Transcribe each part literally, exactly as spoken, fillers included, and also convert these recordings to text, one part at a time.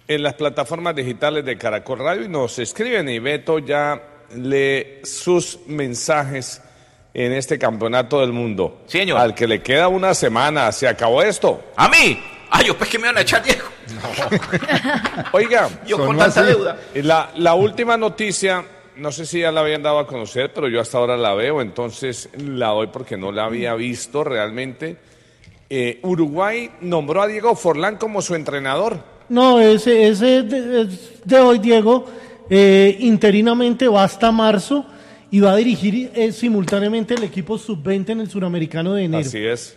en las plataformas digitales de Caracol Radio y nos escriben, y Beto ya lee sus mensajes en este campeonato del mundo. Sí, señor. Al que le queda una semana, ¿se acabó esto? ¿A mí? Ay, yo pues que me van a echar, Diego. No. Oiga, yo con tanta así. deuda. La, la última noticia, no sé si ya la habían dado a conocer, pero yo hasta ahora la veo, entonces la doy porque no la había visto realmente. Eh, Uruguay nombró a Diego Forlán como su entrenador. No, ese, ese de, de hoy, Diego, eh, interinamente va hasta marzo y va a dirigir eh, simultáneamente el equipo sub veinte en el Suramericano de enero. Así es.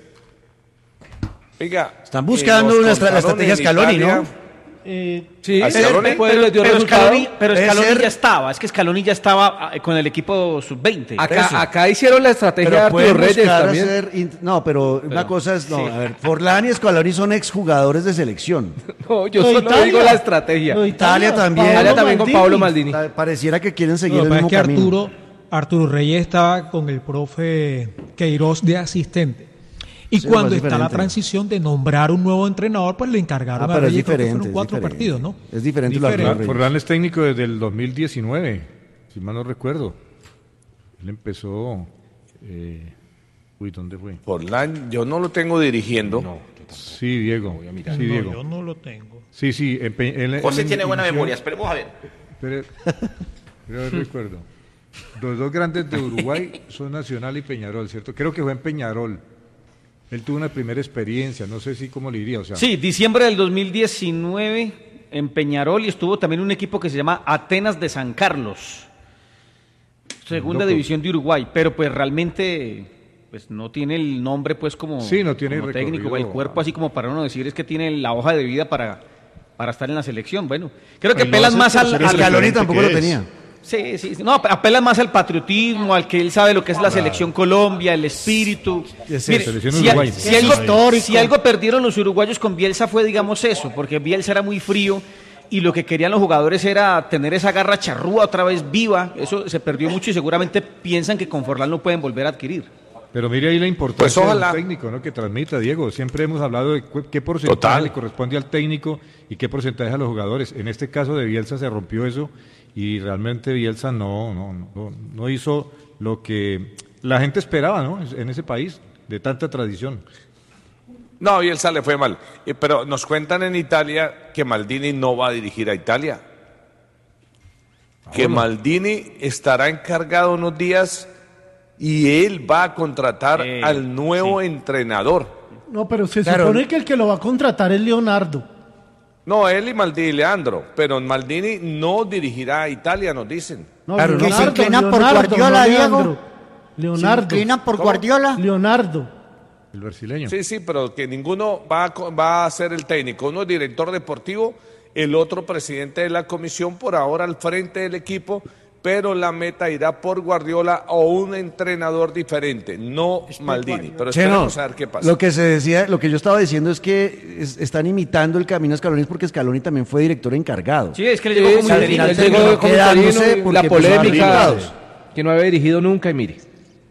Oiga, están buscando una estra- la estrategia Scaloni, Italia, ¿no? Eh, sí, pero, pero, pero, pero Scaloni, pero Scaloni ser... ya estaba, es que Scaloni ya estaba con el equipo sub veinte. Acá, acá hicieron la estrategia de Arturo Reyes también. Hacer, no, pero, pero una cosa es, no, sí. a ver, Forlán y Scaloni son exjugadores de selección. No, yo no, solo Italia, digo la estrategia. No, Italia, Italia también. Italia también con Pablo Maldini. Pareciera que quieren seguir no, el mismo es que camino. Arturo, Arturo Reyes estaba con el profe Queiroz de asistente. Y sí, cuando está la transición de nombrar un nuevo entrenador, pues le encargaron ah, a Reyes, creo que fueron cuatro diferente. partidos, ¿no? Es diferente. diferente. Forlán es técnico desde el dos mil diecinueve, si mal no recuerdo. Él empezó... Eh, uy, ¿dónde fue? Forlán, yo no lo tengo dirigiendo. No, sí, Diego. Voy a mirar. Sí, no, Diego. yo no lo tengo. Sí, sí. Él, él, José él tiene buena inició, memoria, esperemos a ver. Pero, pero recuerdo. Los dos grandes de Uruguay son Nacional y Peñarol, ¿cierto? Creo que fue en Peñarol. Él tuvo una primera experiencia, no sé si cómo le diría, o sea. Sí, diciembre del dos mil diecinueve en Peñarol, y estuvo también un equipo que se llama Atenas de San Carlos, segunda Loco. división de Uruguay, pero pues realmente pues no tiene el nombre pues como, sí, no tiene como técnico, o el cuerpo así como para uno decir es que tiene la hoja de vida para, para estar en la selección. Bueno, creo que Ay, no, apelan más al... al Scaloni tampoco lo es. tenía. Sí, sí, sí, no, apelan más al patriotismo, al que él sabe lo que es la claro. selección Colombia, el espíritu. Es Mire, selección si, Uruguay. si, algo, si algo perdieron los uruguayos con Bielsa fue, digamos, eso, porque Bielsa era muy frío y lo que querían los jugadores era tener esa garra charrúa otra vez viva. Eso se perdió mucho y seguramente piensan que con Forlán lo pueden volver a adquirir. Pero mire ahí la importancia pues del técnico, ¿no? Que transmita, Diego. Siempre hemos hablado de cu- qué porcentaje Total. le corresponde al técnico y qué porcentaje a los jugadores. En este caso de Bielsa se rompió eso y realmente Bielsa no, no, no, no hizo lo que la gente esperaba, ¿no? En ese país de tanta tradición. No, Bielsa le fue mal. Eh, pero nos cuentan en Italia que Maldini no va a dirigir a Italia. Ah, que bueno. Maldini estará encargado unos días y él va a contratar eh, al nuevo sí. entrenador. No, pero se claro. supone que el que lo va a contratar es Leonardo. No, él y Maldini, Leandro, pero Maldini no dirigirá a Italia, nos dicen. No, claro, Leonardo, ¿se inclina Leonardo, por Guardiola, no, Diego? Leandro. Leonardo. ¿Se inclina por ¿Cómo? Guardiola? Leonardo. El brasileño. Sí, sí, pero que ninguno va a, va a ser el técnico. Uno es director deportivo, el otro presidente de la comisión, por ahora al frente del equipo, pero la meta irá por Guardiola o un entrenador diferente, no Maldini. Pero esperemos a ver qué pasa. Lo que se decía, lo que yo estaba diciendo es que es, están imitando el camino a Scaloni porque Scaloni también fue director encargado. Sí, es que le llegó como sí, interino. él llegó como interino, la polémica pues, que no había dirigido nunca y mire.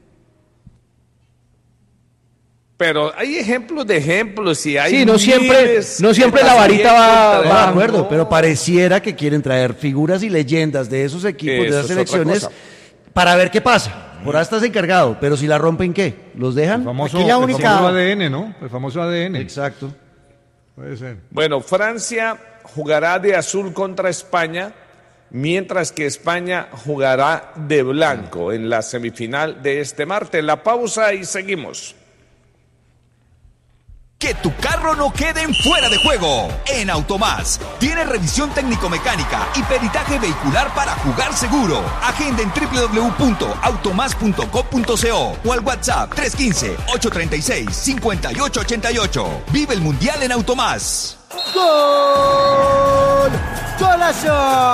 Pero hay ejemplos de ejemplos y hay sí, no siempre, no siempre la varita va, de va de acuerdo, no. pero pareciera que quieren traer figuras y leyendas de esos equipos, Eso de esas es selecciones, para ver qué pasa. Por ahí estás encargado, pero si la rompen, ¿qué? ¿Los dejan? El famoso, Aquí la el única... famoso A D N, ¿no? El famoso A D N. Exacto. Puede ser. Bueno, Francia jugará de azul contra España, mientras que España jugará de blanco en la semifinal de este martes. La pausa y seguimos. Que tu carro no quede en fuera de juego. En Automás tiene revisión técnico-mecánica y peritaje vehicular para jugar seguro. Agenda en doble u doble u doble u punto automás punto co punto co o al WhatsApp tres uno cinco, ocho tres seis, cinco ocho ocho ocho. Vive el Mundial en Automás. ¡Gol! ¡Golazo!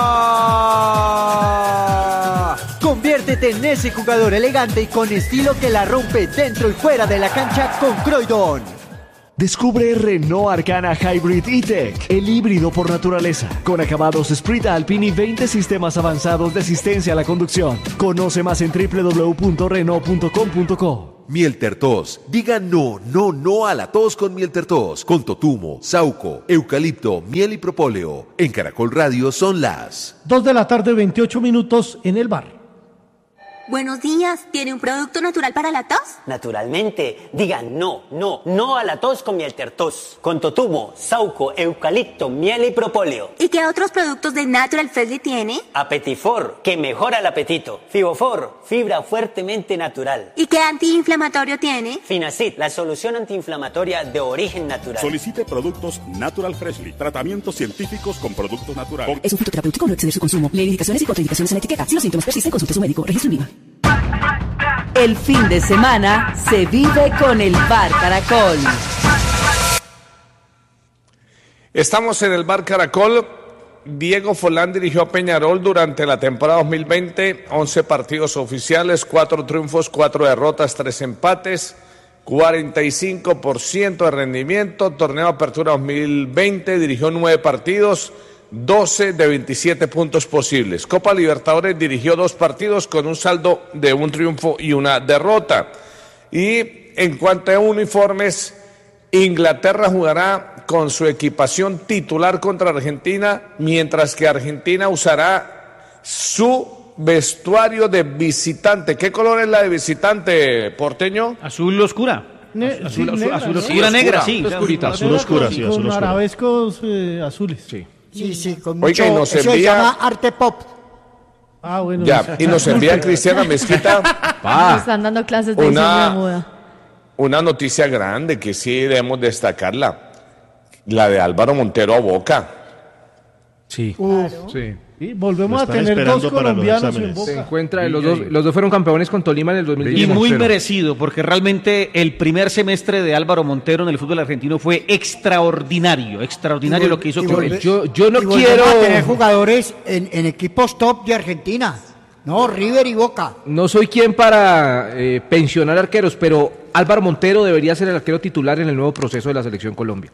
Conviértete en ese jugador elegante y con estilo que la rompe dentro y fuera de la cancha con Croydon. Descubre Renault Arcana Hybrid E-Tech, el híbrido por naturaleza, con acabados Sprint Alpine y veinte sistemas avanzados de asistencia a la conducción. Conoce más en doble u doble u doble u punto renault punto com punto co. Miel Tertos. Diga no, no, no a la tos con Miel Tertos. Con totumo, sauco, eucalipto, miel y propóleo. En Caracol Radio son las dos de la tarde, veintiocho minutos en el bar. Buenos días, ¿tiene un producto natural para la tos? Naturalmente, digan no, no, no a la tos con Miel Tertos. Con totumo, sauco, eucalipto, miel y propóleo. ¿Y qué otros productos de Natural Freshly tiene? Apetifor, que mejora el apetito. Fibofor, fibra fuertemente natural. ¿Y qué antiinflamatorio tiene? Finacid, la solución antiinflamatoria de origen natural. Solicite productos Natural Freshly, tratamientos científicos con productos naturales. Es un fitoterapéutico, no exceder su consumo. Lee indicaciones y contraindicaciones en la etiqueta. Si los síntomas persisten, consulte a su médico. Registro en viva. El fin de semana se vive con el Bar Caracol. Estamos en el Bar Caracol. Diego Forlán dirigió a Peñarol durante la temporada dos mil veinte, once partidos oficiales, cuatro triunfos, cuatro derrotas, tres empates, cuarenta y cinco por ciento de rendimiento. Torneo Apertura dos mil veinte, dirigió nueve partidos, doce de veintisiete puntos posibles. Copa Libertadores dirigió dos partidos con un saldo de un triunfo y una derrota. Y en cuanto a uniformes, Inglaterra jugará con su equipación titular contra Argentina, mientras que Argentina usará su vestuario de visitante. ¿Qué color es la de visitante, porteño? Azul oscura. Ne- azul, sí, azul, negra, azul ¿no? oscura, negra, sí. Oscurita, azul Negra oscura, con- sí, azul con oscura. arabescos eh, azules. Sí. Sí, sí, con Oiga, mucho... y nos eso se envía- llama arte pop. Ah, bueno. Ya, y nos envía Cristiana Mezquita Nos están dando clases de diseño Una- de moda. una noticia grande que sí debemos destacarla, la de Álvaro Montero a Boca. Sí. Uf. Sí. Y volvemos Lo a están tener esperando dos para los colombianos en exámenes. Boca. Se encuentra, los dos, los dos fueron campeones con Tolima en el dos mil diez. Y muy merecido, porque realmente el primer semestre de Álvaro Montero en el fútbol argentino fue extraordinario, extraordinario Y vol- lo que hizo y con volve- él. Yo, yo no y volvemos quiero... a tener jugadores en, en equipos top de Argentina. No, River y Boca. No soy quien para eh, pensionar arqueros, pero Álvaro Montero debería ser el arquero titular en el nuevo proceso de la Selección Colombia.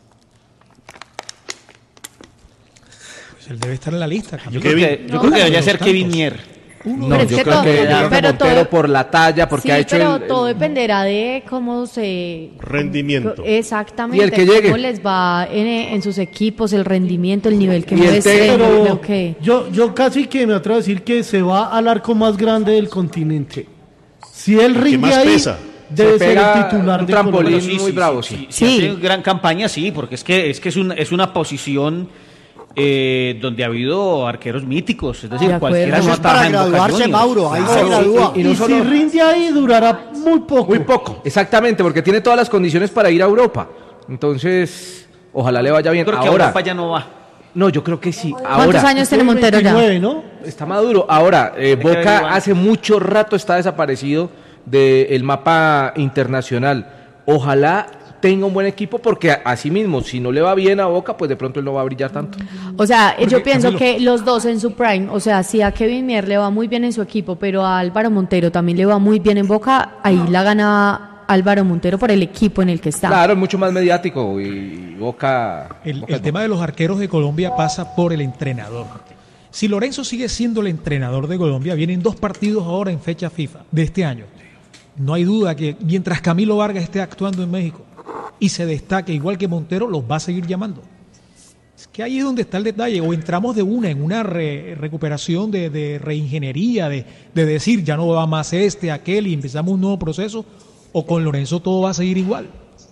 Él debe estar en la lista. Yo creo que, yo creo que debería ser Kevin Mier. No, Pero es yo que creo todo- que Álvaro pero Montero todo- por la talla, porque sí, ha hecho pero el- el- todo dependerá de cómo se... Rendimiento. Exactamente. Y el que llegue. Cómo les va en, en sus equipos, el rendimiento, el nivel que Y el muestren. técnico- lo que- yo, yo casi que me atrevo a decir que se va al arco más grande del continente. Si él rinde más ahí, pesa. debe Se ser pega el titular un de trampolín Colombia. muy Sí, sí, bravo, sí, sí. sí. Si hace gran campaña, sí, porque es que es que es una, es una posición eh, donde ha habido arqueros míticos, es decir, De acuerdo. cualquiera Eso no es para ataja en Boca graduarse, Juniors. Mauro, ahí se Claro. gradúa. Y, si rinde ahí, durará muy poco. Muy poco, exactamente, porque tiene todas las condiciones para ir a Europa. Entonces, ojalá le vaya bien. Yo creo que Ahora, Europa ya no va. no, yo creo que sí. ¿Cuántos Ahora, años tiene Montero ya? veintinueve, ¿no? Está maduro. Ahora, eh, que ver, Boca Iván. hace mucho rato está desaparecido del mapa internacional. Ojalá tenga un buen equipo porque así mismo, si no le va bien a Boca, pues de pronto él no va a brillar tanto. O sea, yo Porque, pienso Camilo- que los dos en su prime, o sea, si a Kevin Mier le va muy bien en su equipo, pero a Álvaro Montero también le va muy bien en Boca, ahí la gana Álvaro Montero por el equipo en el que está. Claro, es mucho más mediático y Boca... El, Boca el no. tema de los arqueros de Colombia pasa por el entrenador. Si Lorenzo sigue siendo el entrenador de Colombia, vienen dos partidos ahora en fecha FIFA de este año. No hay duda que mientras Camilo Vargas esté actuando en México y se destaque igual que Montero, los va a seguir llamando. Es que ahí es donde está el detalle. O entramos de una en una re- recuperación de, de reingeniería, de, de decir ya no va más este, aquel y empezamos un nuevo proceso, o con Lorenzo todo va a seguir igual.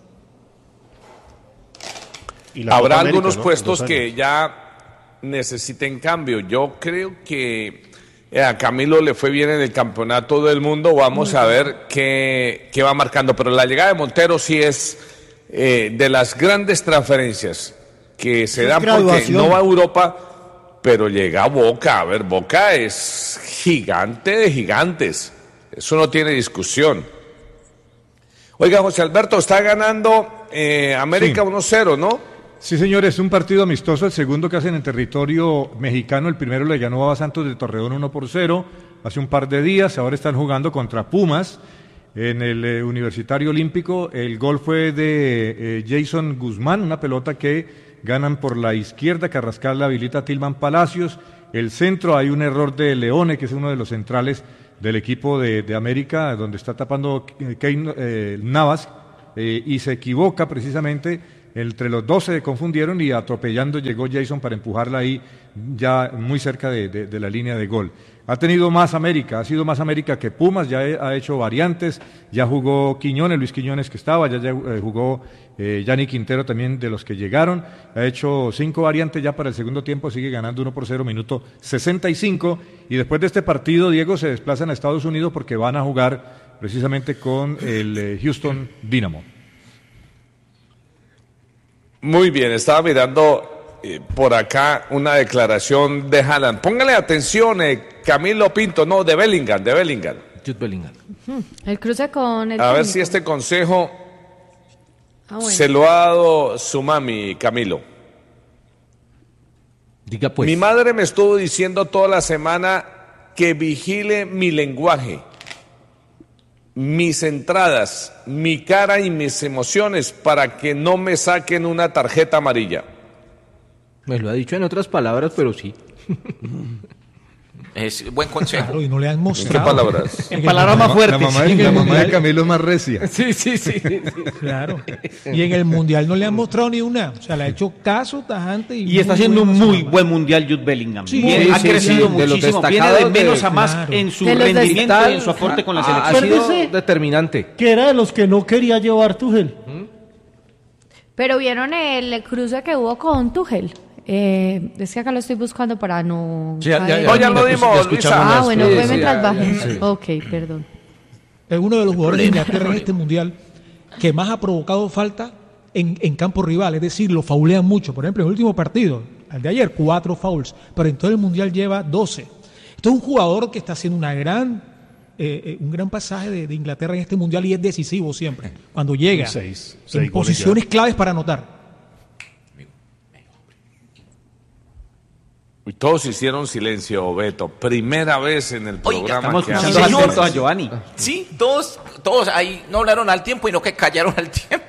Y la Habrá Copa América, algunos ¿no? puestos Dos que años. ya necesiten cambio. Yo creo que eh, a Camilo le fue bien en el campeonato del mundo. Vamos a ver qué, qué va marcando. Pero la llegada de Montero sí es eh, de las grandes transferencias que se Es dan porque graduación. no va a Europa, pero llega a Boca. A ver, Boca es gigante de gigantes. Eso no tiene discusión. Oiga, José Alberto, está ganando eh, América Sí. uno cero, ¿no? Sí, señores, un partido amistoso, el segundo que hacen en territorio mexicano. El primero le ganó a Santos de Torreón uno por cero hace un par de días. Ahora están jugando contra Pumas en el eh, Universitario Olímpico. El gol fue de eh, Jason Guzmán, una pelota que ganan por la izquierda. Carrascal la habilita a Tilman Palacios. El centro, hay un error de Leone, que es uno de los centrales del equipo de, de América, donde está tapando Keylor eh, Navas, eh, y se equivoca precisamente. Entre los dos se confundieron y atropellando llegó Jason para empujarla ahí ya muy cerca de, de, de la línea de gol. Ha tenido más América, ha sido más América que Pumas, ya ha hecho variantes, ya jugó Quiñones, Luis Quiñones que estaba, ya, ya eh, jugó eh, Yanni Quintero también de los que llegaron, ha hecho cinco variantes ya para el segundo tiempo, sigue ganando uno por cero, minuto sesenta y cinco, y después de este partido, Diego, se desplazan a Estados Unidos porque van a jugar precisamente con el eh, Houston Dynamo. Muy bien, estaba mirando eh, por acá una declaración de Haaland. Póngale atención, eh, Camilo Pinto, no, de Bellingham, de Bellingham. Jude Bellingham. El cruce con el A ver técnico. si este consejo Ah, bueno. se lo ha dado su mami, Camilo. Diga pues. Mi madre me estuvo diciendo toda la semana que vigile mi lenguaje, mis entradas, mi cara y mis emociones para que no me saquen una tarjeta amarilla. Me lo ha dicho en otras palabras, pero sí. Es buen consejo. Claro, y no le han mostrado. ¿En qué palabras? En palabras más fuertes. La mamá, de, la mamá de Camilo es más recia. Sí, sí, sí. sí. Claro. Y en el Mundial no le han mostrado ni una. O sea, le ha hecho caso tajante. Y, Y está muy haciendo un bueno, muy Samuel. buen Mundial Jude Bellingham. Sí, Bien, sí, ha sí, crecido sí, de los muchísimo. Viene de destacados menos de- a más claro. en su De los rendimiento y Tal, en su aporte con la ha- selección. Ha sido Acuérdese determinante. Que era de los que no quería llevar Tuchel. Pero vieron el cruce que hubo con Tuchel. Eh, es que acá lo estoy buscando para no. Sí, ya- ya- caer No, ya en- lo dimos, Luisa. Ah, bueno, Sí, fue sí, mientras ya, bajen. sí. Ok, perdón. Es uno de los jugadores de Inglaterra en este Mundial que más ha provocado falta en, en campo rival. Es decir, lo faulean mucho. Por ejemplo, en el último partido, el de ayer, cuatro fouls. Pero en todo el Mundial lleva doce. Esto es un jugador que está haciendo una gran, eh, eh, un gran pasaje de, de Inglaterra en este Mundial y es decisivo siempre. Cuando llega Seis, en seis goles posiciones claves para anotar. Y todos hicieron silencio, Beto. Primera vez en el Oiga, programa Estamos que escuchando hacen atento a silencio. Giovanni. Sí, todos, todos ahí no hablaron al tiempo y no que callaron al tiempo.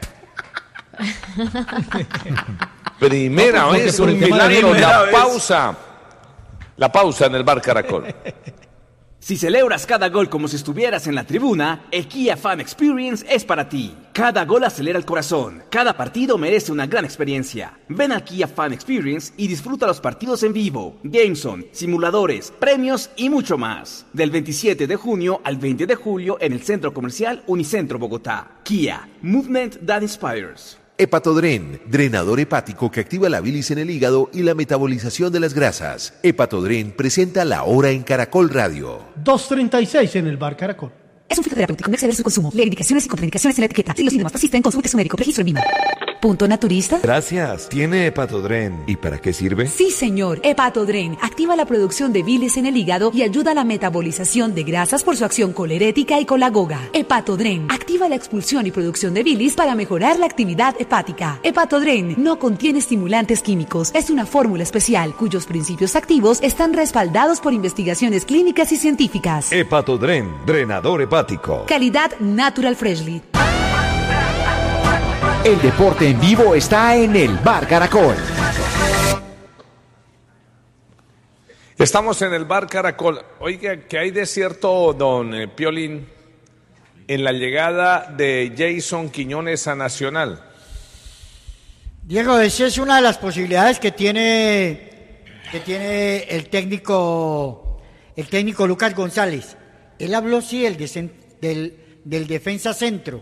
Primera No, porque vez, por un el tema de milagro. primera La vez. pausa. La pausa en el Bar Caracol. Si celebras cada gol como si estuvieras en la tribuna, el Kia Fan Experience es para ti. Cada gol acelera el corazón. Cada partido merece una gran experiencia. Ven al Kia Fan Experience y disfruta los partidos en vivo, Gameson, simuladores, premios y mucho más. Del veintisiete de junio al veinte de julio en el Centro Comercial Unicentro Bogotá. Kia, Movement That Inspires. Hepatodren, drenador hepático que activa la bilis en el hígado y la metabolización de las grasas. Hepatodren presenta La Hora en Caracol Radio. dos treinta y seis en el Bar Caracol. Es un fitoterapéutico, no exceder su consumo. Lee indicaciones y contraindicaciones en la etiqueta. Si los síntomas persisten, consulte a su médico. Registro en Lima. ¿Punto naturista? Gracias. ¿Tiene Hepatodren? ¿Y para qué sirve? Sí, señor. Hepatodren activa la producción de bilis en el hígado y ayuda a la metabolización de grasas por su acción colerética y colagoga. Hepatodren activa la expulsión y producción de bilis para mejorar la actividad hepática. Hepatodren no contiene estimulantes químicos. Es una fórmula especial cuyos principios activos están respaldados por investigaciones clínicas y científicas. Hepatodren, drenador hepático. Calidad Natural Freshly. El deporte en vivo está en el Bar Caracol. Estamos en el Bar Caracol. Oiga, ¿qué hay de cierto, don eh, Piolín, en la llegada de Jason Quiñones a Nacional? Diego, esa es una de las posibilidades que tiene, que tiene el técnico, el técnico Lucas González. Él habló sí del, desen- del, del defensa centro,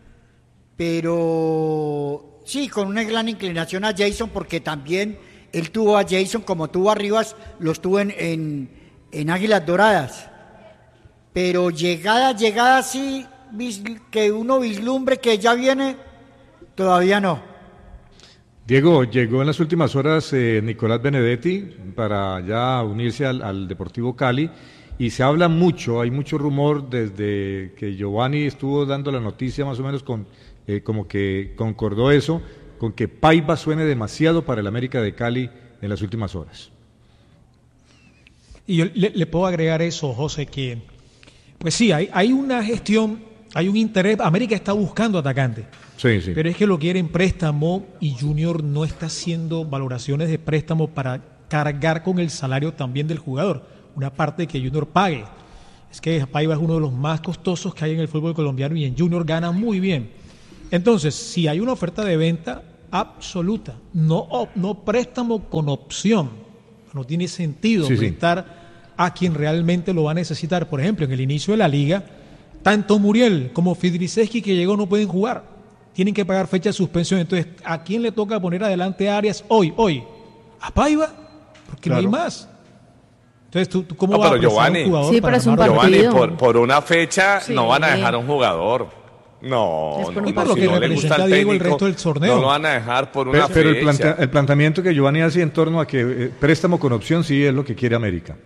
pero sí, con una gran inclinación a Jason, porque también él tuvo a Jason como tuvo a Rivas, los tuvo en, en, en Águilas Doradas. Pero llegada, llegada sí, vis- que uno vislumbre que ya viene, todavía no. Diego, llegó en las últimas horas eh, Nicolás Benedetti para ya unirse al, al Deportivo Cali y se habla mucho, hay mucho rumor desde que Giovanni estuvo dando la noticia más o menos con eh, como que concordó eso, con que Paiva suene demasiado para el América de Cali en las últimas horas. Y yo le, le puedo agregar eso, José, que pues sí, hay, hay una gestión, hay un interés. América está buscando atacante, Sí, sí. pero es que lo quiere en préstamo y Junior no está haciendo valoraciones de préstamo para cargar con el salario también del jugador, una parte que Junior pague. es que Paiva es uno de los más costosos que hay en el fútbol colombiano y en Junior gana muy bien. Entonces, si hay una oferta de venta absoluta, no, no préstamo con opción, no tiene sentido Sí, sí. prestar a quien realmente lo va a necesitar. Por ejemplo, en el inicio de la liga, tanto Muriel como Fidriseski que llegó no pueden jugar, tienen que pagar fecha de suspensión. Entonces, ¿a quién le toca poner adelante a Arias hoy? Hoy, ¿a Paiva? Porque Claro. no hay más. Entonces, ¿tú, tú cómo No, vas pero a prestar Giovanni, un jugador Sí, para pero es un armar un Giovanni, partido. por, por una fecha Sí. no van a dejar a un jugador. No, Es por no, un no, partido. si Y por no lo le que gusta representa al Diego el técnico, resto del torneo. no lo van a dejar por una Pero, pero el, fecha. plante- el planteamiento que Giovanni hace en torno a que eh, préstamo con opción sí es lo que quiere América.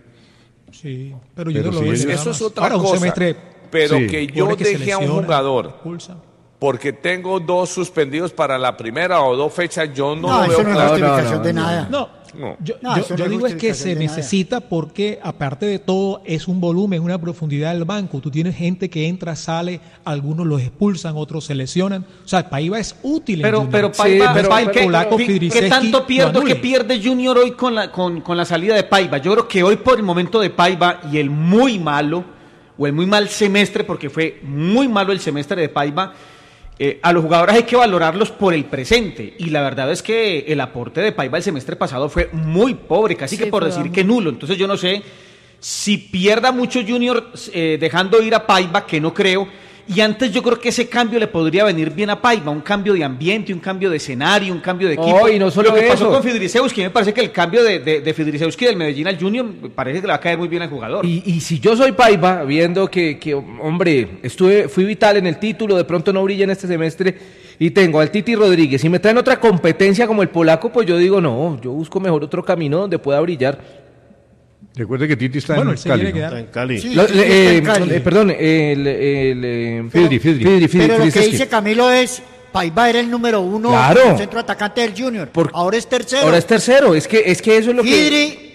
Sí, pero yo Pero no lo sí, veo. eso- nada Eso es más. otra Ahora, un cosa. semestre Pero Sí. que yo Pobre que se deje a un lesiona, jugador expulsa. porque tengo dos suspendidos para la primera o dos fechas, yo no, No, lo eso veo no es claro. justificación de nada. No, No. yo, No, yo- eso no yo es digo es que justificación se de nada. necesita porque, aparte de todo, es un volumen, una profundidad del banco. Tú tienes gente que entra, sale, algunos los expulsan, otros se lesionan. O sea, Paiva es útil en Pero, Junior. pero Paiva, No es que Paiva, el ¿qué, polaco qué- Fidriseski qué tanto lo pierdo anule. que pierde Junior hoy con la, con, con la salida de Paiva? Yo creo que hoy por el momento de Paiva y el muy malo, o el muy mal semestre, porque fue muy malo el semestre de Paiva, eh, a los jugadores hay que valorarlos por el presente. Y la verdad es que el aporte de Paiva el semestre pasado fue muy pobre, casi Sí, que por fue decir bajo. que nulo. Entonces yo no sé si pierda mucho Junior eh, dejando ir a Paiva, que no creo. Y antes yo creo que ese cambio le podría venir bien a Paiva, un cambio de ambiente, un cambio de escenario, un cambio de equipo. Oh, y no solo Lo que pasó eso. con Fidrisewski, me parece que el cambio de, de, de Fidrisewski del Medellín al Junior me parece que le va a caer muy bien al jugador. Y, y si yo soy Paiva, viendo que, que, hombre, estuve, fui vital en el título, de pronto no brilla en este semestre, y tengo al Titi Rodríguez, y me traen otra competencia como el polaco, pues yo digo, no, yo busco mejor otro camino donde pueda brillar. Recuerde que Titi está Bueno, en él se Cali. quiere ¿no? quedar. Está en Cali. Sí, Lo- sí, le- está eh, en Cali. eh, perdón, el, el, eh, Fidri, Fidri. Fidri, Fidri, Pero lo que Fidriseski. dice Camilo es, Paiva era el número uno, Claro. el centro atacante del Junior. Por- Ahora es tercero. Ahora es tercero, es que, es que eso es lo que... Fidri,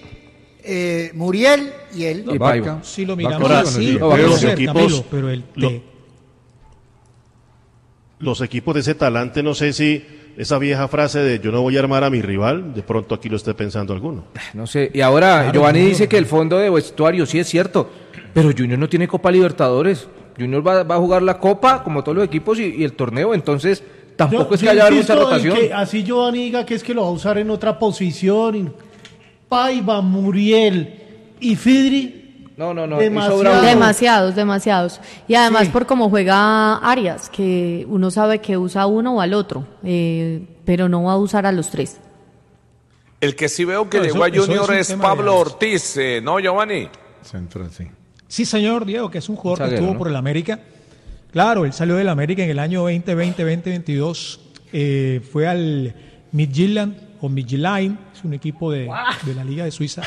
eh, Muriel y él. Y Paiva. Si lo Va miramos con- así, con- puede pero los ser, equipos- Camilo, pero el lo- te- Los equipos de ese talante, no sé si esa vieja frase de yo no voy a armar a mi rival, de pronto aquí lo esté pensando alguno. No sé, y ahora Claro, Giovanni Junior. dice que el fondo de vestuario sí es cierto, pero Junior no tiene Copa Libertadores. Junior va, va a jugar la Copa, como todos los equipos, y, y el torneo, entonces tampoco Yo- es que yo haya mucha insisto en rotación. que así Giovanni diga que es que lo va a usar en otra posición. y Paiva, Muriel y Fidri. No, no, no, Demasiado. sobra uno. Demasiados, demasiados. Y además Sí. por cómo juega Arias, que uno sabe que usa uno o al otro, eh, pero no va a usar a los tres. El que sí veo que No, eso- llegó a eso es Junior un es, tema de Pablo Arias. Ortiz, eh, ¿no, Giovanni? Central, sí. Sí, señor Diego, que es un jugador que Zaguero, estuvo ¿no? por el América. Claro, él salió del América en el año veinte veinte, veinte veintidós. Eh, fue al Midtjylland o Midtjylland, es un equipo de, de la Liga de Suiza.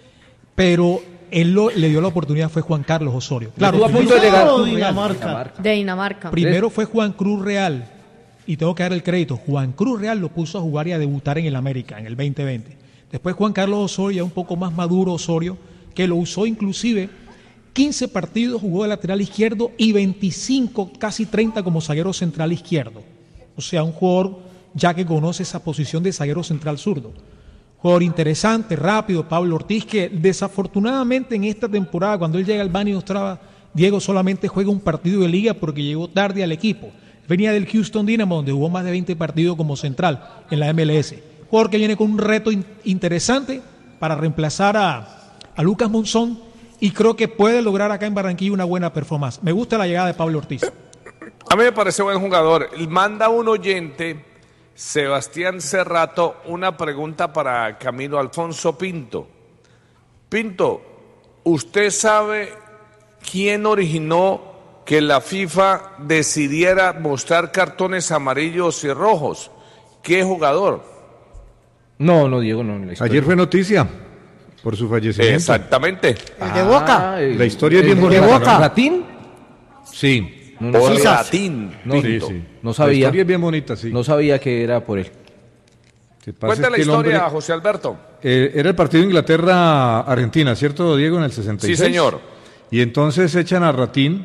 Pero él lo- le dio la oportunidad, fue Juan Carlos Osorio. Claro, Estuvo a punto de primero- llegar. o Dinamarca. De Dinamarca. Primero fue Juan Cruz Real, y tengo que dar el crédito, Juan Cruz Real lo puso a jugar y a debutar en el América en el veinte veinte. Después Juan Carlos Osorio, ya un poco más maduro Osorio, que lo usó inclusive quince partidos, jugó de lateral izquierdo y veinticinco, casi treinta como zaguero central izquierdo. O sea, un jugador ya que conoce esa posición de zaguero central zurdo. Jugador interesante, rápido, Pablo Ortiz, que desafortunadamente en esta temporada, cuando él llega al Bani Ostrava, Diego solamente juega un partido de liga porque llegó tarde al equipo. Venía del Houston Dynamo, donde jugó más de veinte partidos como central en la M L S. Jugador que viene con un reto in- interesante para reemplazar a, a Lucas Monzón y creo que puede lograr acá en Barranquilla una buena performance. Me gusta la llegada de Pablo Ortiz. A mí me parece buen jugador. Manda un oyente, Sebastián Cerrato, una pregunta para Camilo Alfonso Pinto. Pinto, ¿usted sabe quién originó que la FIFA decidiera mostrar cartones amarillos y rojos? ¿Qué jugador? No, no, Diego, no. en la historia. Ayer fue noticia por su fallecimiento. Exactamente. El de Boca. Ah, el- La historia es el- bien el- bonita, ¿Ratín? ¿no? ¿Ratín? Sí. No, no, Por Sisas. latín. no, Sí, Pinto. sí. no sabía. La historia es bien bonita, sí. No sabía que era por él. Lo que pasa Cuenta es la que el historia, hombre- José Alberto. Eh, era el partido Inglaterra-Argentina, ¿cierto, Diego? En el sesenta y seis. Sí, señor. Y entonces echan a Ratín.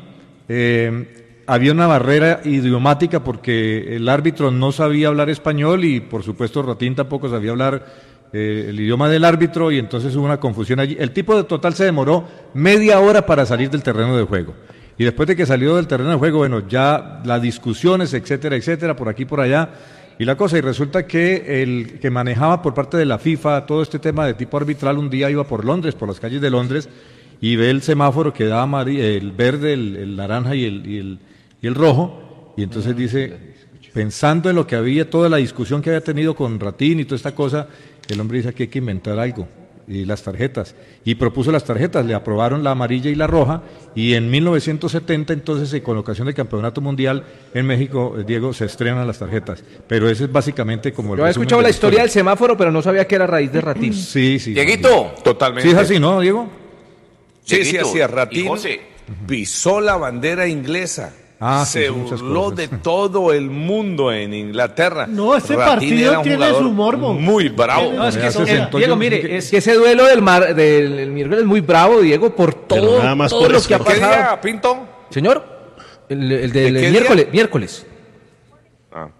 eh, había una barrera idiomática porque el árbitro no sabía hablar español y, por supuesto, Ratín tampoco sabía hablar eh, el idioma del árbitro y entonces hubo una confusión allí. El tipo de total se demoró media hora para salir del terreno de juego. Y después de que salió del terreno de juego, bueno, ya las discusiones, etcétera, etcétera, por aquí, por allá, y la cosa, y resulta que el que manejaba por parte de la FIFA todo este tema de tipo arbitral, un día iba por Londres, por las calles de Londres, y ve el semáforo que da el verde, el, el naranja y el, y, el, y el rojo, y entonces dice, pensando en lo que había, toda la discusión que había tenido con Ratín y toda esta cosa, el hombre dice que hay que inventar algo. Y las tarjetas, y propuso las tarjetas, le aprobaron la amarilla y la roja, y en mil novecientos setenta, entonces, con la ocasión del Campeonato Mundial en México, Diego, se estrenan las tarjetas, pero ese es básicamente como el Yo había escuchado la historia del semáforo, pero no sabía que era a raíz de Ratín. Sí, sí. Dieguito. Totalmente. Sí, es así, ¿no, Diego? Sí, sí, Dieguito así es. Ratín y José. pisó la bandera inglesa. Ah, sí, se sí, muchas burló cosas. de todo el mundo en Inglaterra. No, ese Ratín partido era un tiene jugador su morbo. muy bravo. No, es que eso, se sentó Diego, yo- mire, es Que ese duelo del, mar, del el miércoles es muy bravo, Diego, por todo, nada más todo por lo eso. que ha ¿Qué pasado. día, Pinto? Señor, el, el del ¿De qué miércoles, día? miércoles. Ah.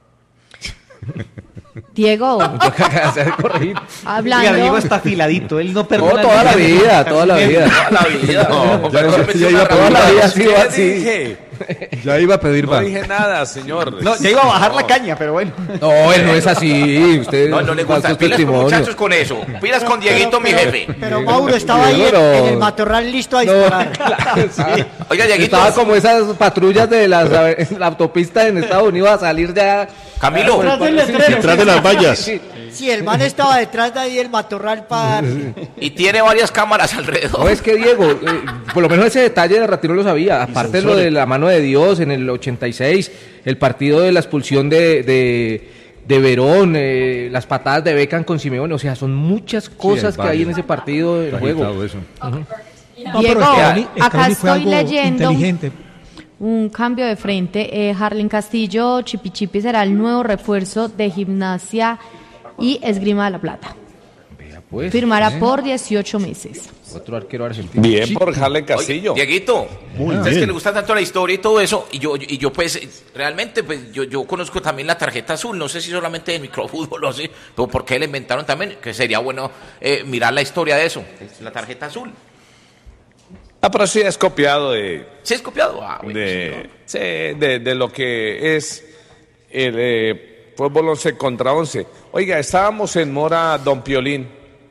Diego, Se ha corregido. Oiga, Diego hablando, está afiladito, él no No, perdona. toda la vida, toda la vida. Toda la vida. No, pero ya- me metí ya una iba a Toda la rabia. vida sí ¿Qué va así. dije? Ya iba a pedir No bar. dije nada, señor. No, ya iba a bajar la caña, pero bueno. No, él no es así. Usted No, no le da gusta. sus Pilas con testimonios. muchachos con eso. Pilas con Dieguito, mi jefe. Pero Mauro estaba ahí en, Diego, no. en el matorral listo a No, disparar. claro, sí. Oiga, Dieguito. Estaba como esas patrullas de las, en la autopista en Estados Unidos a salir ya. Camilo. Detrás del Sí, letrero. Detrás de las vallas. sí. Sí, el man estaba detrás de ahí el matorral para... Y tiene varias cámaras alrededor. No, es que Diego, eh, por lo menos ese detalle de Ratín no lo sabía. Aparte de lo de la mano de Dios en el ochenta y seis, el partido de la expulsión de, de, de Verón, eh, las patadas de Beckham con Simeone, o sea, son muchas cosas que hay varios. en ese partido del Está juego. agitado eso. No, Diego, pero Scaloni- acá Scaloni fue estoy algo leyendo inteligente. un cambio de frente. Eh, Harlen Castillo, Chipi Chipi será el nuevo refuerzo de Gimnasia y Esgrima de la Plata. Vea, pues, Firmará eh, por dieciocho meses. otro arquero argentino. Bien por Harlen Castillo. Oye, Dieguito, Muy ustedes bien. que le gusta tanto la historia y todo eso, y yo, y yo pues, eh, realmente, pues, yo, yo conozco también la tarjeta azul, no sé si solamente de microfútbol o así, pero ¿por qué la inventaron también? Que sería bueno eh, mirar la historia de eso, es la tarjeta azul. Ah, pero sí es copiado de, ¿Sí es copiado? Ah, bueno, de, sí, de, de lo que es el eh, fútbol once contra once. Oiga, estábamos en mora, don Piolín,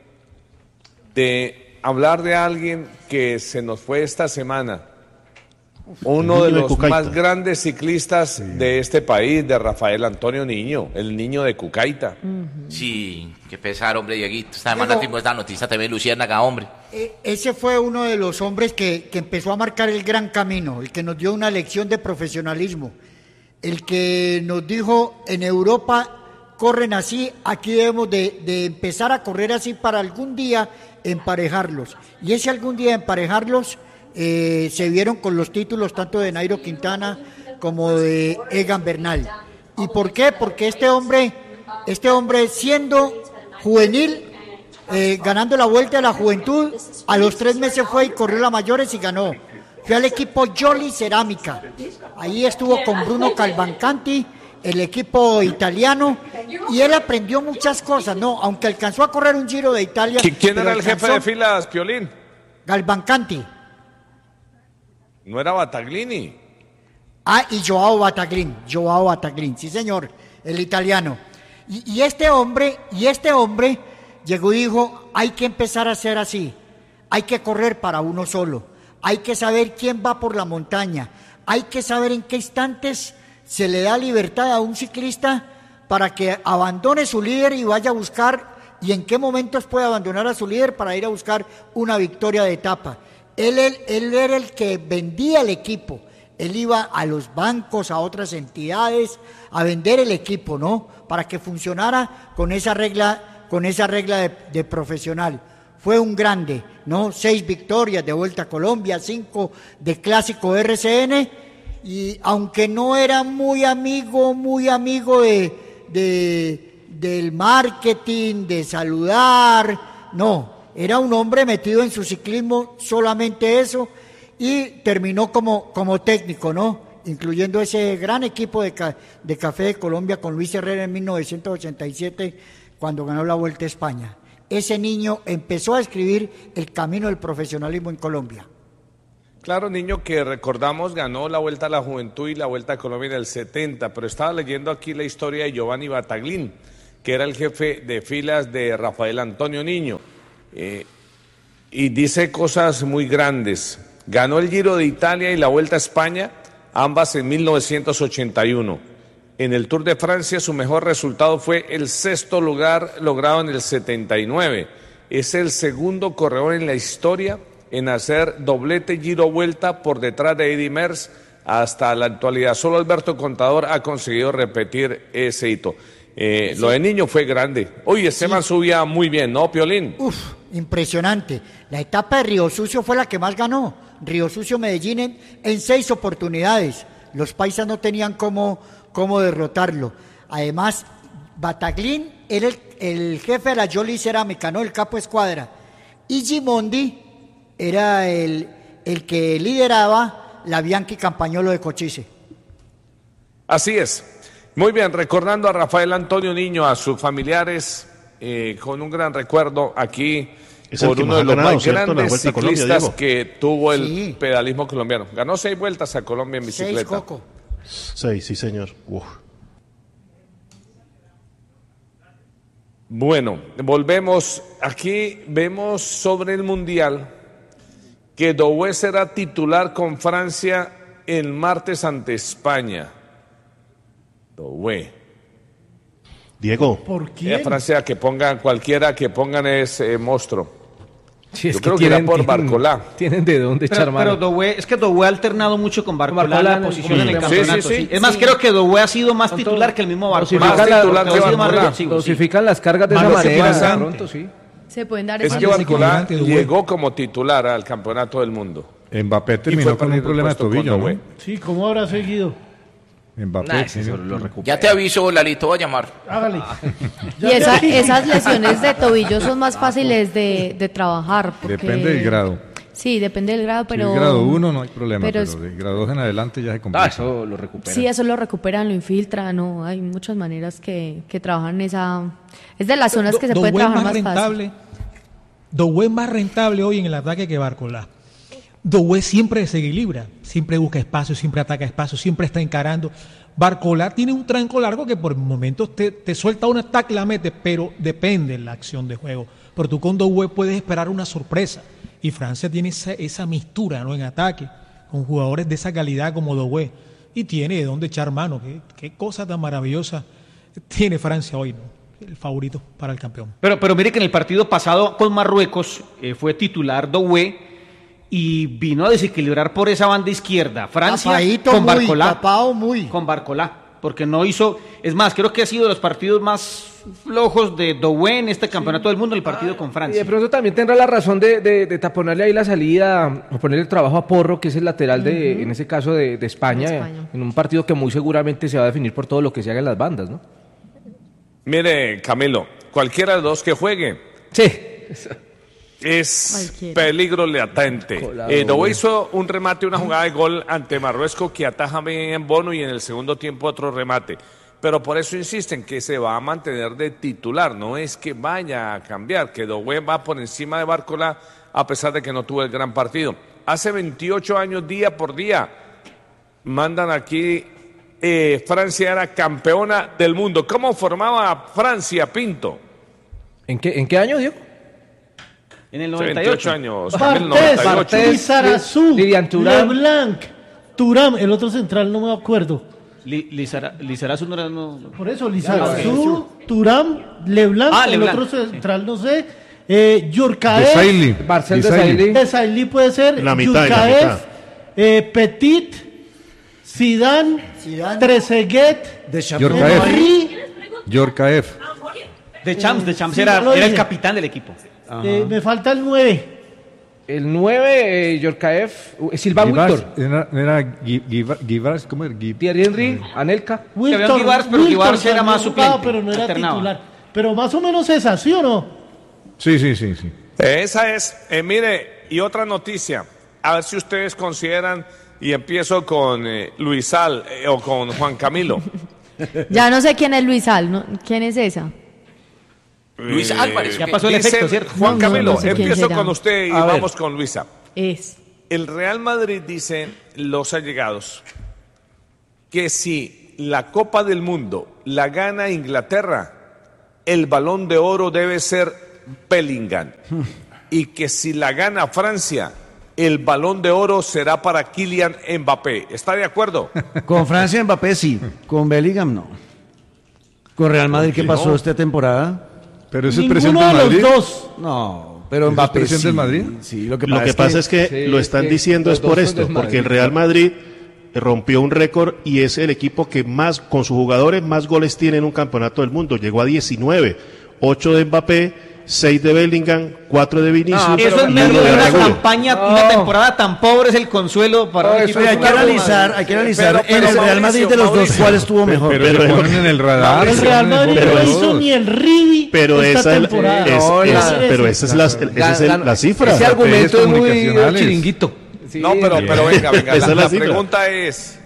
de hablar de alguien que se nos fue esta semana. Uno de niño de los Cucaita. más grandes ciclistas de este país, de Rafael Antonio Niño, el niño de Cucaita. Sí, qué pesar, hombre, Dieguito. Esta semana tuvimos esta noticia también, Luciérnaga, hombre. Eh, Ese fue uno de los hombres que, que empezó a marcar el gran camino, el que nos dio una lección de profesionalismo, el que nos dijo, en Europa corren así, aquí debemos de, de empezar a correr así para algún día emparejarlos. Y ese algún día emparejarlos eh, se vieron con los títulos tanto de Nairo Quintana como de Egan Bernal. ¿Y por qué? Porque este hombre, este hombre siendo juvenil, eh, ganando la Vuelta de la Juventud, a los tres meses fue y corrió la mayores y ganó. Fue al equipo Jolly Cerámica. Ahí estuvo con Bruno Calvancanti, el equipo italiano, y él aprendió muchas cosas, ¿no? Aunque alcanzó a correr un Giro de Italia. ¿Qui- ¿Quién pero era el jefe alcanzó- de filas, Piolín? Galvancanti. No era Bataglini. Ah, y Joao Bataglin, Joao Bataglin, sí señor, el italiano. Y, y este hombre, y este hombre llegó y dijo, hay que empezar a hacer así, hay que correr para uno solo, hay que saber quién va por la montaña, hay que saber en qué instantes se le da libertad a un ciclista para que abandone su líder y vaya a buscar, y en qué momentos puede abandonar a su líder para ir a buscar una victoria de etapa. Él, él, él era el que vendía el equipo. Él iba a los bancos, a otras entidades, a vender el equipo, ¿no? Para que funcionara con esa regla, con esa regla de, de profesional. Fue un grande, ¿no? Seis victorias de Vuelta a Colombia, cinco de Clásico R C N, y aunque no era muy amigo, muy amigo de, de, del marketing, de saludar, no, era un hombre metido en su ciclismo, solamente eso, y terminó como, como técnico, ¿no? Incluyendo ese gran equipo de, ca, de Café de Colombia con Luis Herrera en mil novecientos ochenta y siete, cuando ganó la Vuelta a España. ese niño empezó a escribir el camino del profesionalismo en Colombia. Claro, niño, que recordamos ganó la Vuelta a la Juventud y la Vuelta a Colombia en el setenta, pero estaba leyendo aquí la historia de Giovanni Bataglin, que era el jefe de filas de Rafael Antonio Niño, eh, y dice cosas muy grandes. Ganó el Giro de Italia y la Vuelta a España, ambas en mil novecientos ochenta y uno. En el Tour de Francia su mejor resultado fue el sexto lugar logrado en el setenta y nueve. Es el segundo corredor en la historia en hacer doblete Giro-Vuelta por detrás de Eddy Merckx hasta la actualidad. Solo Alberto Contador ha conseguido repetir ese hito. Eh, sí. Lo de Niño fue grande. Oye, Esteban sí. subía muy bien, ¿no, Piolín? Uf, impresionante. La etapa de Río Sucio fue la que más ganó. Río Sucio Medellín en, en seis oportunidades. Los paisas no tenían cómo, cómo derrotarlo. Además, Bataglin era el, el jefe de la Jolly Cerámica, ¿no? El capo escuadra. Y Gimondi era el, el que lideraba la Bianchi Campagnolo de Cochise. Así es. Muy bien, recordando a Rafael Antonio Niño, a sus familiares, eh, con un gran recuerdo aquí es por uno de los ganado, más ¿cierto? grandes ciclistas Colombia, que tuvo el sí. pedalismo colombiano. Ganó seis vueltas a Colombia en bicicleta. Seis, Coco. Seis, sí, señor. Uf. Bueno, volvemos. Aquí vemos sobre el Mundial que Doué será titular con Francia el martes ante España. Doué. Diego. ¿Por qué? Eh, Francia, que pongan, cualquiera que pongan ese eh, monstruo. Sí, es Yo que creo tienen, que era por tienen, Barcolá. Tienen de dónde echar Pero, mano. pero Doué, es que Doué ha alternado mucho con Barcolá, Barcolá en la posición en el sí, campeonato. sí, sí. Sí. Es más, Sí. creo que Doué ha sido más titular que el mismo Barcolá. Más la- titular que Barcolá. Dosifican las cargas de esa Más manera. interesante. De pronto, sí. Se pueden dar Es esas que Barcolá desequilibrante, Doué. llegó como titular al campeonato del mundo. Mbappé Y fue terminó con un perdiendo problema de puesto con tobillo, Doué. ¿no? Sí, ¿cómo habrá seguido? Mbappé. Nah, sí, ese sí. lo recupera. Ya te aviso, Lalito, voy a llamar. Hágale. Y esa- esas lesiones de tobillo son más fáciles de, de trabajar. Porque, Depende del grado. Sí, depende del grado, pero... Si es grado uno no hay problema, pero pero, es- de grado dos en adelante ya se complica. Ah, eso lo recupera. Sí, eso lo recuperan, lo infiltran, no, hay muchas maneras que, que trabajan esa... Es de las zonas que se Do- puede Doué es trabajar más más fácil. rentable. Doué es más rentable hoy en el ataque que Barcolá. Doué siempre se equilibra, siempre busca espacio, siempre ataca espacio, siempre está encarando. Barcolá tiene un tranco largo que por momentos te, te suelta un ataque y la mete, pero depende de la acción de juego. Pero tú con Doué puedes esperar una sorpresa. Y Francia tiene esa, esa mistura, ¿no?, en ataque, con jugadores de esa calidad como Doué. Y tiene de dónde echar mano. Qué, qué cosa tan maravillosa tiene Francia hoy, ¿no? El favorito para el campeón. Pero, pero mire que en el partido pasado con Marruecos eh, fue titular Doué y vino a desequilibrar por esa banda izquierda. Francia Tapadito con muy, Barcolá. tapado muy. Con Barcolá. Porque no hizo. Es más, creo que ha sido de los partidos más flojos de Doué en este campeonato del mundo, el partido con Y Francia. de pronto también tendrá la razón de, de, de taponarle ahí la salida o ponerle el trabajo a Porro, que es el lateral de, Ujú. en ese caso de, de España, De España. en un partido que muy seguramente se va a definir por todo lo que se haga en las bandas, ¿no? Mire, Camilo, cualquiera de los dos que juegue Sí. es Cualquiera. peligro latente. Colado, Eh, Doué güey. hizo un remate, una jugada de gol ante Marruecos que ataja bien en Bono y en el segundo tiempo otro remate. Pero por eso insisten que se va a mantener de titular, no es que vaya a cambiar, que Doué va por encima de Barcolá a pesar de que no tuvo el gran partido. Hace veintiocho años, día por día, mandan aquí, eh, Francia era campeona del mundo. ¿Cómo formaba Francia, Pinto? ¿En qué, en qué año, Diego? En el Hace noventa y veintiocho ocho. años, Bartés, Camilo, noventa y ocho. Bartés. Lizarazu, Lilian Thuram. Leblanc, Turam, el otro central no me acuerdo. Li- Lizara- Lizarazu no era. No, Por eso, Lizarazu, Turam, Leblanc, Ah, el Leblanc, otro central no sé, eh, Yurkaev, Desailly. Marcel Desailly. Desailly. Desailly puede ser, La mitad y la Yurkaev, mitad. eh, Petit, Zidane, Zidane. Trezeguet, Yorkaev. Henry, Yorkaev. De Champs, de Champs Sí, era, ya lo era el dije. capitán del equipo. eh, me falta el nueve. El nueve, eh, Yorkaev, uh, Silva Víctor, Era, era Gui- Giva- Givars, ¿cómo era? Gui- Thierry Henry, Anelka. había Guivars, pero Wilton Guivars era también más jugaba, suplente, pero no era alternaba. titular. Pero más o menos esa, ¿sí o no? Sí, sí, sí, sí. Esa es, eh, mire, y otra noticia, a ver si ustedes consideran, y empiezo con eh, Luisal eh, o con Juan Camilo. Ya no sé quién es Luisal, ¿no? ¿Quién es esa? Luis Álvarez. Ya pasó el Dicen, efecto, ¿cierto? Juan No, no, Camilo, no sé quién empiezo será. con usted y A ver. vamos con Luisa. Es. El Real Madrid, dicen los allegados, que si la Copa del Mundo la gana Inglaterra, el Balón de Oro debe ser Bellingham. Y que si la gana Francia, el Balón de Oro será para Kylian Mbappé. ¿Está de acuerdo? Con Francia Mbappé sí, con Bellingham no. Con Real Madrid, ¿qué pasó no? esta temporada? Pero eso es Ninguno presión de del los Madrid. dos. No, pero ¿Eso es Mbappé presión sí. del Madrid? Sí, lo que Lo pasa, que es, pasa que, es que sí, lo es están que diciendo los es dos por son esto, del porque el Madrid. Real Madrid rompió un récord y es el equipo que más, con sus jugadores, más goles tiene en un campeonato del mundo. Llegó a diecinueve, ocho de Mbappé, seis de Bellingham, cuatro de Vinicius. No, eso y en medio uno de una Araujo. campaña, No. una temporada tan pobre es el consuelo para No, un eso equipo es de hay que una analizar, hay que analizar Pero- pero en el Real Mauricio, Madrid de los dos Mauricio. cuál estuvo mejor. Pero, Pero- se ponen en el radar. El se Real ponen en Madrid boca no de hizo todos. ni el Rivi Pero esta esa, es, temporada. es- No, es- la- pero esa es, la, esa es el- Gan- la cifra. Ese argumento es muy comunicacionales. chiringuito. Sí, No, pero, bien. pero venga, venga. Esa La, es la la cifra. pregunta es,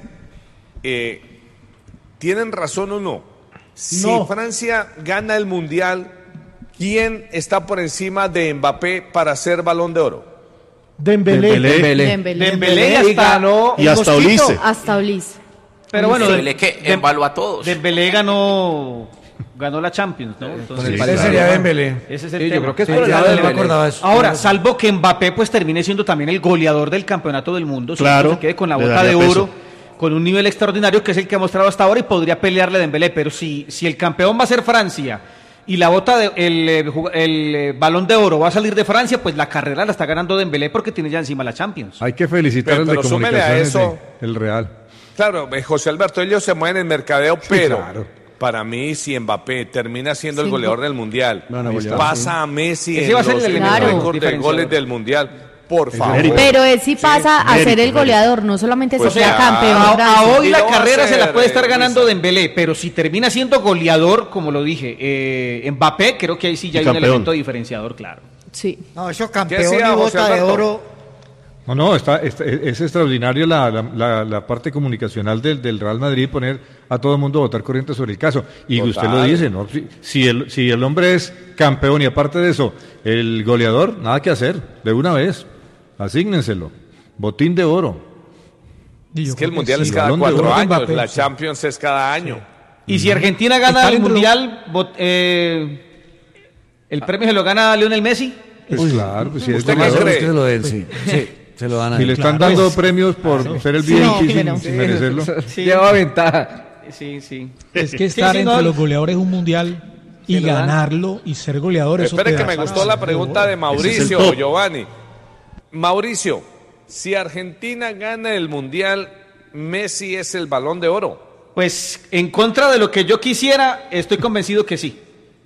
eh, ¿tienen razón o no? Si No. Francia gana el Mundial, ¿quién está por encima de Mbappé para ser Balón de Oro? Dembélé. Dembélé. Dembélé. Dembélé. Dembélé Y hasta ganó- Y hasta Mosquito. Olise. Hasta Ulis. Pero bueno, Dembélé que Dem- embaló a todos. Dembélé ganó ganó la Champions, ¿no? Entonces, Sí, Ese claro. sería Dembélé. ese es el Sí, yo tema. creo que es Sí, por el ya lado de no me Dembélé. acordaba de eso. Ahora, salvo que Mbappé pues termine siendo también el goleador del campeonato del mundo, si Claro, se quede con la le bota de daría oro, peso. con un nivel extraordinario que es el que ha mostrado hasta ahora y podría pelearle a Dembélé, pero si, si el campeón va a ser Francia y la bota de, el, eh, jug- el, eh, balón de oro va a salir de Francia, pues la carrera la está ganando Dembélé porque tiene ya encima la Champions. Hay que felicitar Pero- al de pero súmele a comunicaciones eso. de- el Real. Claro, eh, José Alberto, ellos se mueven en mercadeo, pero claro. para mí, si Mbappé termina siendo el Sí. goleador del Mundial, Van a golear, pasa a Messi Ese en va a ser los el elemento récords de diferenciador. goles del Mundial, por favor. mérito. Pero él sí pasa a mérito, ser el mérito. goleador, no solamente Pues se queda ya, campeón. A, a Francia. hoy Y la lo va a carrera se hacer, la puede estar eh, ganando Luisa. Dembélé, pero si termina siendo goleador, como lo dije, eh, Mbappé, creo que ahí sí ya Y hay un campeón. elemento diferenciador, claro. Sí. No, eso ¿Qué campeón decía y José bota de Alberto? oro. No, no, está, está- es extraordinario la, la, la- la parte comunicacional del, del Real Madrid poner a todo el mundo a votar corriente sobre el caso. Y Total. usted lo dice, ¿no? Si, si el, si el hombre es campeón y aparte de eso, el goleador, nada que hacer, de una vez, asígnenselo. Botín de oro. Y yo Es que el creo Mundial sí. es cada Balón de cuatro Oro de años, Mbappé, la sí. Champions es cada año. Y si Argentina gana Está el dentro- Mundial, bot- eh, el premio se lo gana Lionel Messi. Pues claro, pues si es ¿Usted qué goleador, cree? Es que se lo den, sí. Sí, se lo dan a si él. le están Claro, dando es- premios por ser el Sí, V I P no, sin, pero- sin merecerlo. Sí. Lleva ventaja. Sí, sí. Es que Sí, estar sí, entre no, los goleadores de un mundial y Se lo dan. ganarlo y ser goleador. eso Espere te que da me para- gustó la pregunta de Ese es el Mauricio top. Giovanni. Mauricio, si Argentina gana el Mundial, Messi es el Balón de Oro. Pues en contra de lo que yo quisiera, estoy convencido que sí.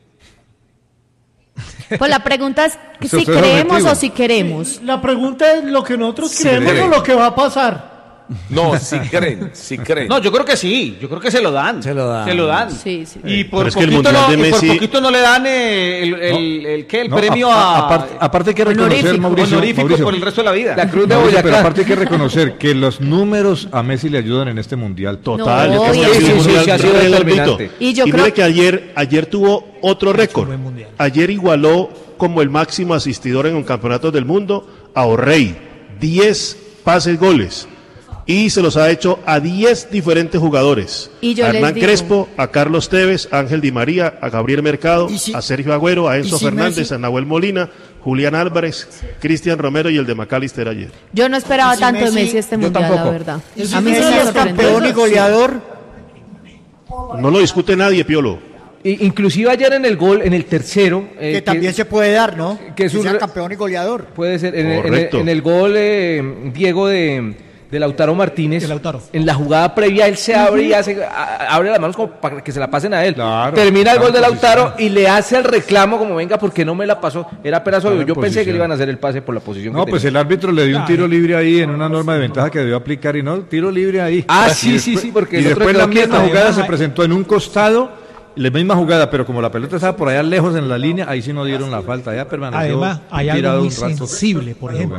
Pues la pregunta es Eso si es creemos objetivo. o si queremos. La pregunta es lo que nosotros Sí, creemos cree. o lo que va a pasar. No, si creen, si creen. No, yo creo que sí, yo creo que se lo dan. Se lo dan. Se lo dan. Sí, sí. Y por Pero es que el poquito, Mundial no, de y por Messi- poquito no le dan eh, el, el, el, ¿qué? el No, premio a- a, a- aparte, aparte hay que reconocer, honorífico, Mauricio, honorífico Mauricio, por el resto de la vida. La Cruz de Mauricio, Boyacá. pero aparte hay que reconocer que los números a Messi le ayudan en este mundial. Total, No, es que y ha sido eso un sí, mundial sí ha sido redondito. determinante. Y yo mire creo- que ayer, ayer tuvo otro récord. buen mundial. Ayer igualó como el máximo asistidor en un campeonato del mundo a Orrey. diez pases goles. Y se los ha hecho a diez diferentes jugadores. Y yo a les Hernán digo- Crespo, a Carlos Tevez, a Ángel Di María, a Gabriel Mercado, ¿Y si- a Sergio Agüero, a Enzo y si Fernández, Messi- a Nahuel Molina, Julián Álvarez, Cristian Romero y el de McAllister ayer. Yo no esperaba ¿Y si tanto de Messi- Messi este Yo mundial, la tampoco. verdad. Y si A mí sí Messi me es sorprendió. campeón y goleador. No lo discute nadie, Piolo. I- Inclusive ayer en el gol, en el tercero, eh, Que también se puede dar, ¿no? que es un sea re- campeón y goleador. puede ser en, el- en el, Correcto. en el gol eh, Diego de, de Lautaro Martínez, De Lautaro. en la jugada previa él se abre y hace, a- abre las manos como para que se la pasen a él. Claro, Termina el está gol de en Lautaro y le hace el reclamo como venga porque no me la pasó. Era apenas obvio. en Yo pensé que posición. le iban a hacer el pase por la posición No, que pues tenía. el árbitro le dio un tiro libre ahí en una norma de ventaja que debió aplicar y no, tiro libre ahí. Ah, Y sí, sí, sí, porque Y el otro después quedó la misma quieto. jugada se presentó en un costado, la misma jugada, pero como la pelota estaba por allá lejos en la línea, ahí sí no dieron la falta, ya permaneció Además, hay algo tirado muy un rato sensible, por el ejemplo. jugador.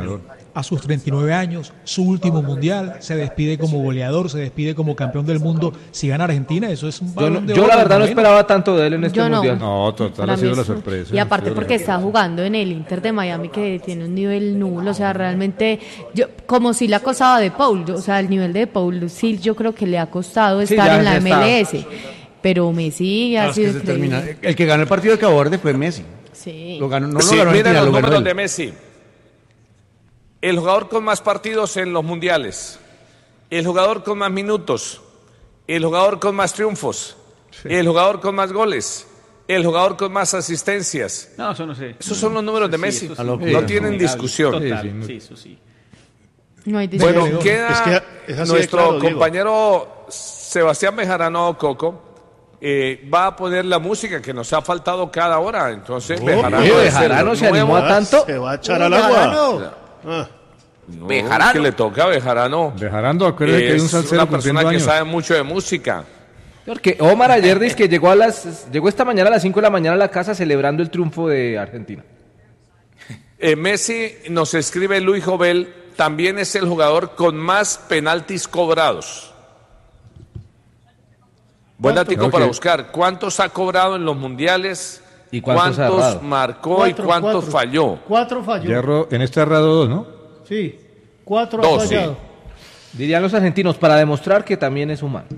a sus treinta y nueve años, su último mundial, se despide como goleador, se despide como campeón del mundo. Si gana Argentina, eso es un Yo, balón no- de yo oro la verdad no menos. esperaba tanto de él en este Yo no. mundial. No, total, Para ha mí sido la es un- sorpresa. Y aparte Ha sido la porque está jugando en el Inter de Miami, que tiene un nivel nulo, o sea, realmente, yo como si la cosaba de Paul, o sea, el nivel de Paul sí yo creo que le ha costado Sí, estar ya- en la ya M está. L S, pero Messi ha No, es que sido se increíble. termina- El que ganó el partido de Cabo Verde fue Messi. Sí. Lo ganó, no Sí, lo ganó miren Argentina, los lo ganó números él. de Messi. El jugador con más partidos en los mundiales, el jugador con más minutos, el jugador con más triunfos, el jugador con más goles, el jugador con más asistencias. No, eso no sé. Esos son los números de Sí, Messi. eso sí. No Sí, tienen innegable. discusión. Total, sí, eso sí. No hay Bueno, discusión. queda Es que es así de nuestro claro, Diego. compañero Sebastián Bejarano Coco. eh, va a poner la música que nos ha faltado cada hora. Entonces, Oh, Bejarano, oye, es el Bejarano se animó nuevo- a tanto. Se va a echar al agua. Ah. No, Bejarano. que le toca a Bejarano. Bejarano, acuérdate que hay un Es salsero una cumpliendo persona que años. sabe mucho de música. Porque Omar ayer dice que llegó a las llegó esta mañana a las cinco de la mañana a la casa celebrando el triunfo de Argentina. Eh, Messi, nos escribe Luis Jovel, también es el jugador con más penaltis cobrados. Buen ¿Cuánto? dato Ok. para buscar. ¿Cuántos ha cobrado en los mundiales? ¿Y cuántos ha errado? marcó Cuatro, y cuántos cuatro. falló? Cuatro falló. Hierro, en este ha errado dos, ¿no? Sí, cuatro Dos, ha sí. fallado. Dirían los argentinos, para demostrar que también es humano.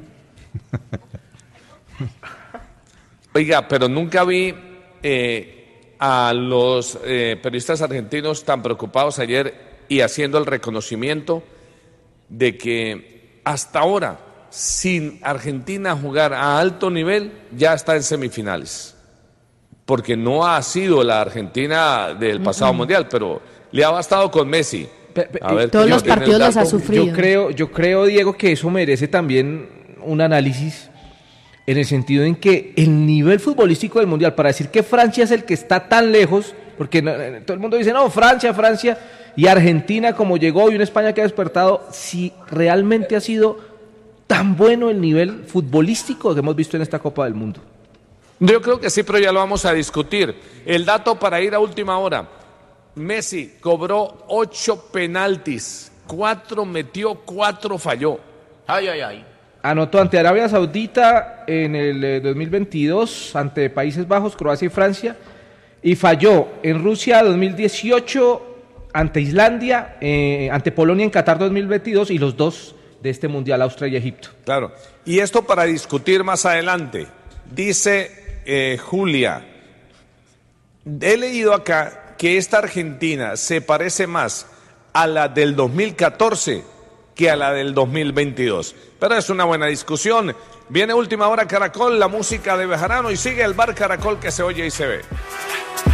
Oiga, pero nunca vi eh, a los eh, periodistas argentinos tan preocupados ayer y haciendo el reconocimiento de que hasta ahora, sin Argentina jugar a alto nivel, ya está en semifinales. Porque no ha sido la Argentina del pasado mundial, pero le ha bastado con Messi. A ver, Todos ¿quién los tiene el partidos los ha dato? sufrido. Yo creo, yo creo, Diego, que eso merece también un análisis en el sentido en que el nivel futbolístico del Mundial, para decir que Francia es el que está tan lejos, porque no- eh, todo el mundo dice, no, Francia, Francia, y Argentina como llegó y una España que ha despertado, si realmente ha sido tan bueno el nivel futbolístico que hemos visto en esta Copa del Mundo. Yo creo que sí, pero ya lo vamos a discutir. El dato para ir a última hora. Messi cobró ocho penaltis, cuatro metió, cuatro falló. Ay, ay, ay. Anotó ante Arabia Saudita en el eh, dos mil veintidós, ante Países Bajos, Croacia y Francia, y falló en Rusia dos mil dieciocho, ante Islandia, eh, ante Polonia en Qatar dos mil veintidós y los dos de este Mundial, Austria y Egipto. Claro. Y esto para discutir más adelante. Dice eh, Julia, he leído acá que esta Argentina se parece más a la del dos mil catorce que a la del dos mil veintidós. Pero es una buena discusión. Viene Última Hora Caracol, la música de Bejarano y sigue el Bar Caracol que se oye y se ve.